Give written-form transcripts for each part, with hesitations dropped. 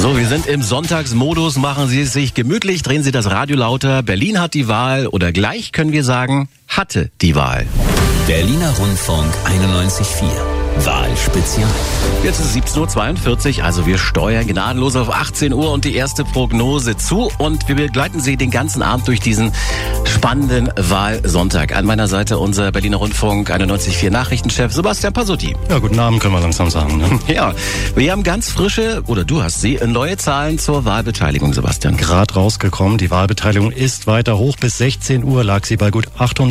So, wir sind im Sonntagsmodus. Machen Sie es sich gemütlich, drehen Sie das Radio lauter. Berlin hat die Wahl oder gleich können wir sagen, hatte die Wahl. Berliner Rundfunk 91.4. Wahlspezial. Jetzt ist 17.42 Uhr, also wir steuern gnadenlos auf 18 Uhr und die erste Prognose zu. Und wir begleiten Sie den ganzen Abend durch diesen spannenden Wahlsonntag. An meiner Seite unser Berliner Rundfunk 91.4 Nachrichtenchef Sebastian Pasotti. Ja, guten Abend, können wir langsam sagen. Ne? Ja, wir haben ganz frische, oder du hast sie, neue Zahlen zur Wahlbeteiligung, Sebastian. Gerade rausgekommen, die Wahlbeteiligung ist weiter hoch. Bis 16 Uhr lag sie bei gut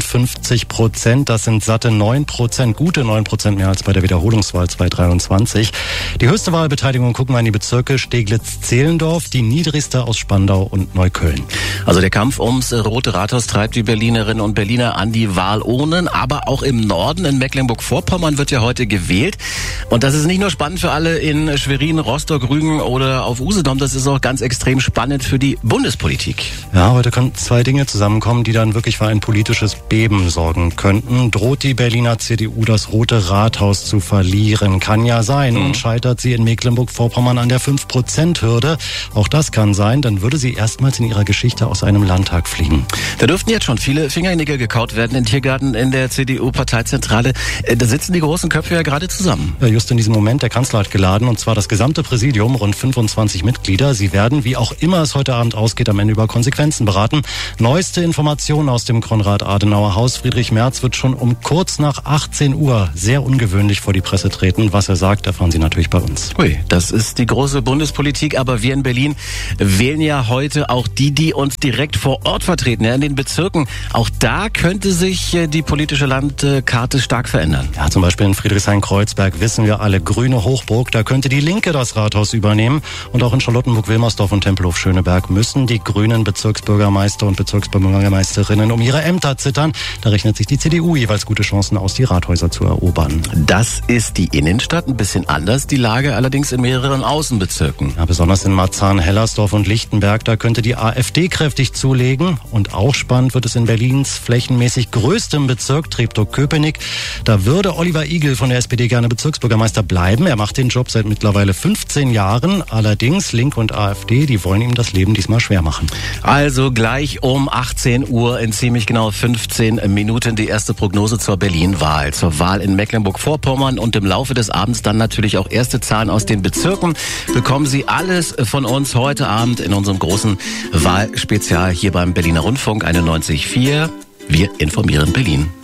58%. Das sind satte 9%, gute 9% mehr als bei der Wiederholungswahl 2023. Die höchste Wahlbeteiligung, gucken wir in die Bezirke Steglitz-Zehlendorf, die niedrigste aus Spandau und Neukölln. Also der Kampf ums Rote Rathaus treibt die Berlinerinnen und Berliner an die Wahlurnen, aber auch im Norden in Mecklenburg-Vorpommern wird ja heute gewählt. Und das ist nicht nur spannend für alle in Schwerin, Rostock, Rügen oder auf Usedom, das ist auch ganz extrem spannend für die Bundespolitik. Ja, heute können zwei Dinge zusammenkommen, die dann wirklich für ein politisches Beben sorgen könnten. Droht die Berliner CDU das Rote Rathaus zu verlieren? Kann ja sein. Und scheitert sie in Mecklenburg-Vorpommern an der 5%-Hürde? Auch das kann sein. Dann würde sie erstmals in ihrer Geschichte aus einem Landtag fliegen. Da dürften jetzt schon viele Fingernägel gekaut werden in Tiergarten in der CDU-Parteizentrale. Da sitzen die großen Köpfe ja gerade zusammen. Ja, just in diesem Moment, der Kanzler hat geladen, und zwar das gesamte Präsidium, rund 25 Mitglieder. Sie werden, wie auch immer es heute Abend ausgeht, am Ende über Konsequenzen beraten. Neueste Informationen aus dem Konrad-Adenauer-Haus. Friedrich Merz wird schon um kurz nach 18 Uhr sehr ungewöhnlich vor die Presse treten. Was er sagt, erfahren Sie natürlich bei uns. Ui, das ist die große Bundespolitik, aber wir in Berlin wählen ja heute auch die uns direkt vor Ort vertreten, ja, in den Bezirken. Auch da könnte sich die politische Landkarte stark verändern. Ja, zum Beispiel in Friedrichshain-Kreuzberg wissen wir alle, grüne Hochburg, da könnte die Linke das Rathaus übernehmen. Und auch in Charlottenburg-Wilmersdorf und Tempelhof-Schöneberg müssen die grünen Bezirksbürgermeister und Bezirksbürgermeisterinnen um ihre Ämter zittern. Da rechnet sich die CDU jeweils gute Chancen aus, die Rathäuser zu erobern. Das ist die Innenstadt, ein bisschen anders, die Lage allerdings in mehreren Außenbezirken. Ja, besonders in Marzahn, Hellersdorf und Lichtenberg, da könnte die AfD kräftig zulegen. Und auch spannend wird es in Berlins flächenmäßig größtem Bezirk, Treptow-Köpenick. Da würde Oliver Igel von der SPD gerne Bezirksbürgermeister bleiben. Er macht den Job seit mittlerweile 15 Jahren. Allerdings Linke und AfD, die wollen ihm das Leben diesmal schwer machen. Also gleich um 18 Uhr in ziemlich genau 15 Minuten die erste Prognose zur Berlin-Wahl. Zur Wahl in Mecklenburg-Vorpommern und im Laufe des Abends dann natürlich auch erste Zahlen aus den Bezirken. Bekommen Sie alles von uns heute Abend in unserem großen Wahlspezial hier beim Berliner Rundfunk 91.4. Wir informieren Berlin.